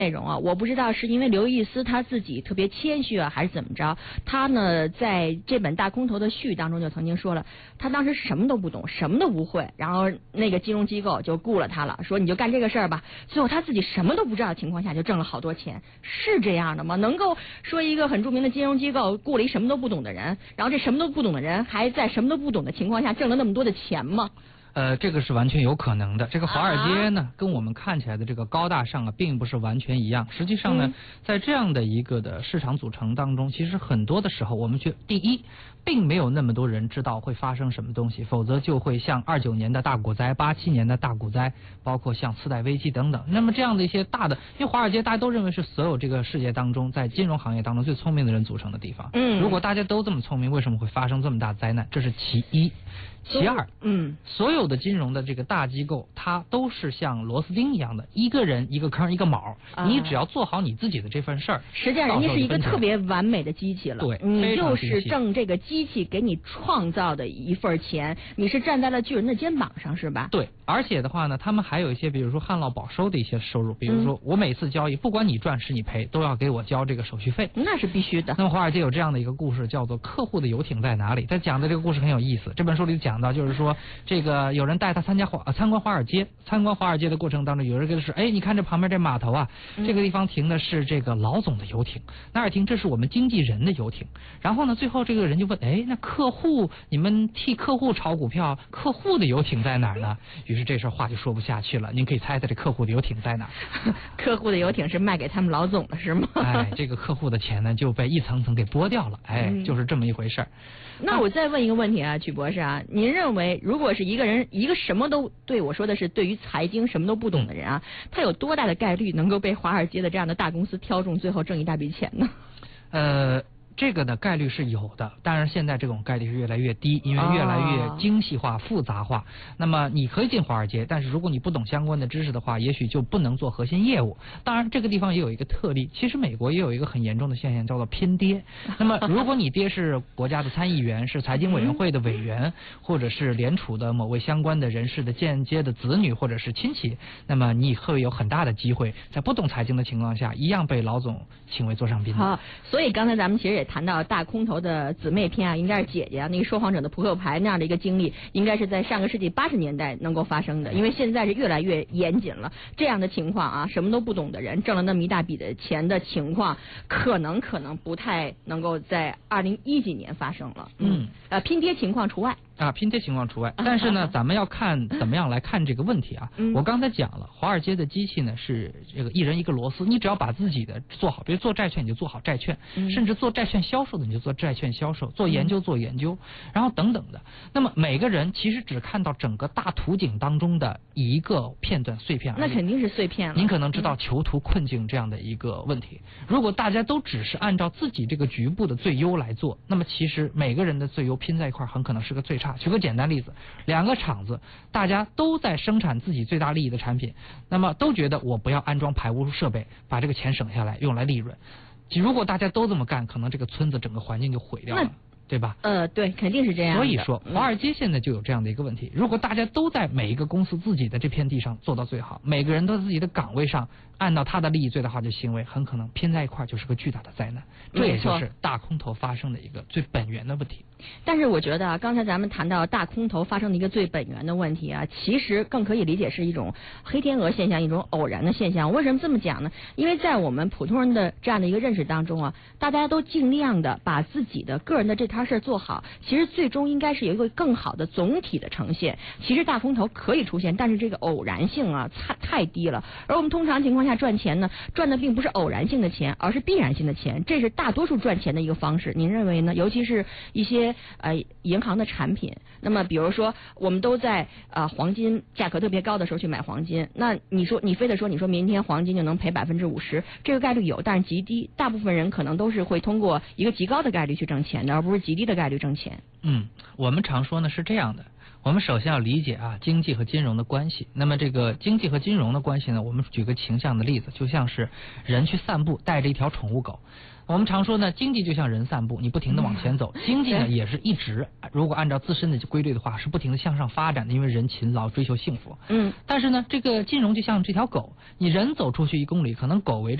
内容啊，我不知道是因为刘易斯他自己特别谦虚啊，还是怎么着？他呢在这本大空头的序当中就曾经说了，他当时什么都不懂，什么都不会，然后那个金融机构就雇了他了，说你就干这个事儿吧。最后他自己什么都不知道的情况下就挣了好多钱，是这样的吗？能够说一个很著名的金融机构雇了一什么都不懂的人，然后这什么都不懂的人还在什么都不懂的情况下挣了那么多的钱吗？ 这个是完全有可能的。这个华尔街呢，跟我们看起来的这个高大上啊，并不是完全一样。实际上呢，在这样的一个的市场组成当中，其实很多的时候，我们第一，并没有那么多人知道会发生什么东西，否则就会像29年的大股灾、87年的大股灾，包括像次贷危机等等。那么这样的一些大的，因为华尔街大家都认为是所有这个世界当中，在金融行业当中最聪明的人组成的地方。如果大家都这么聪明，为什么会发生这么大灾难？这是其一。其二，所有的金融的这个大机构，它都是像螺丝钉一样的，一个人一个坑一个卯，你只要做好你自己的这份事儿， 实际上人家是一个特别完美的机器了， 对， 你就是挣这个机器给你创造的一份钱，你是站在了巨人的肩膀上，是吧？ 对，而且的话呢，他们还有一些，比如说旱涝保收的一些收入，比如说我每次交易，不管你赚是你赔，都要给我交这个手续费， 那是必须的。 那么华尔街有这样的一个故事，叫做《客户的游艇在哪里》。他讲的这个故事很有意思，这本书里讲到，就是说这个有人带他参观华尔街，参观华尔街的过程当中，有人跟他说，你看这旁边这码头啊，这个地方停的是这个老总的游艇，那儿停这是我们经纪人的游艇。然后呢，最后这个人就问，那客户，你们替客户炒股票，客户的游艇在哪儿呢？于是这事话就说不下去了。您可以猜猜这客户的游艇在哪儿？ 客户的游艇是卖给他们老总的是吗？ 这个客户的钱呢就被一层层给剥掉了，就是这么一回事儿。 那我再问一个问题啊，曲博士啊，您认为如果是一个人，一个什么都对我说的是对于财经什么都不懂的人啊，他有多大的概率能够被华尔街的这样的大公司挑中，最后挣一大笔钱呢？ 这个的概率是有的，当然现在这种概率是越来越低，因为越来越精细化、复杂化。那么你可以进华尔街，但是如果你不懂相关的知识的话，也许就不能做核心业务。当然这个地方也有一个特例，其实美国也有一个很严重的现象叫做拼爹。那么如果你爹是国家的参议员，是财经委员会的委员，或者是联储的某位相关的人士的间接的子女或者是亲戚，那么你会有很大的机会在不懂财经的情况下，一样被老总请为座上宾。 好，所以刚才咱们其实也谈到大空头的姊妹篇啊，应该是姐姐啊，那个说谎者的扑克牌那样的一个经历，应该是在上个世纪80年代能够发生的，因为现在是越来越严谨了。这样的情况啊，什么都不懂的人挣了那么一大笔的钱的情况，可能不太能够在2010几年发生了。拼爹情况除外。 拼爹情况除外，但是呢，咱们要看怎么样来看这个问题啊。我刚才讲了，华尔街的机器呢是这个一人一个螺丝，你只要把自己的做好，比如做债券你就做好债券，甚至做债券销售的你就做债券销售，做研究做研究，然后等等的。那么每个人其实只看到整个大图景当中的一个片段碎片而已。 那肯定是碎片了。 您可能知道囚徒困境这样的一个问题，如果大家都只是按照自己这个局部的最优来做，那么其实每个人的最优拼在一块很可能是个最差。举个简单例子，两个厂子大家都在生产自己最大利益的产品，那么都觉得我不要安装排污设备，把这个钱省下来用来利润。如果大家都这么干，可能这个村子整个环境就毁掉了，对吧？ 对，肯定是这样的。 所以说，华尔街现在就有这样的一个问题：如果大家都在每一个公司自己的这片地上做到最好，每个人都在自己的岗位上按照他的利益最大化的行为，很可能拼在一块就是个巨大的灾难。这也就是大空头发生的一个最本源的问题。 但是我觉得啊，刚才咱们谈到大空头发生的一个最本源的问题啊，其实更可以理解是一种黑天鹅现象，一种偶然的现象。为什么这么讲呢？因为在我们普通人的这样的一个认识当中啊，大家都尽量的把自己的个人的这摊事做好，其实最终应该是有一个更好的总体的呈现。其实大空头可以出现，但是这个偶然性啊太低了。而我们通常情况下赚钱呢，赚的并不是偶然性的钱，而是必然性的钱，这是大多数赚钱的一个方式。您认为呢？尤其是一些银行的产品，那么比如说我们都在黄金价格特别高的时候去买黄金，那你非得说你说明天黄金就能赔50%，这个概率有，但是极低。大部分人可能都是会通过一个极高的概率去挣钱的，而不是极低的概率挣钱。 我们常说呢是这样的， 我们首先要理解啊经济和金融的关系。那么这个经济和金融的关系呢，我们举个形象的例子，就像是人去散步带着一条宠物狗。我们常说呢，经济就像人散步，你不停地往前走。经济呢也是一直，如果按照自身的规律的话，是不停地向上发展的，因为人勤劳追求幸福。但是呢，这个金融就像这条狗，你人走出去1公里，可能狗围着